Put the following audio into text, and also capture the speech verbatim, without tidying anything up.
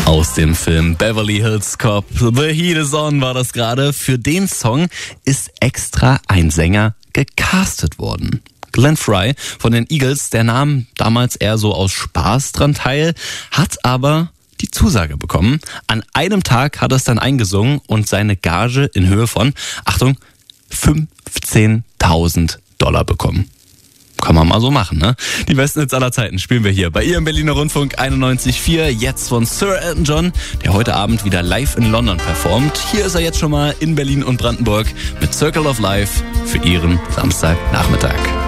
Aus dem Film Beverly Hills Cop, The Heat is On war das gerade. Für den Song ist extra ein Sänger gecastet worden. Glenn Frey von den Eagles, der nahm damals eher so aus Spaß dran teil, hat aber die Zusage bekommen. An einem Tag hat er es dann eingesungen und seine Gage in Höhe von, Achtung, fünfzehntausend Dollar bekommen. Kann man mal so machen, ne? Die besten Hits aller Zeiten spielen wir hier bei Ihrem Berliner Rundfunk einundneunzig Komma vier. Jetzt von Sir Elton John, der heute Abend wieder live in London performt. Hier ist er jetzt schon mal in Berlin und Brandenburg mit Circle of Life für Ihren Samstagnachmittag.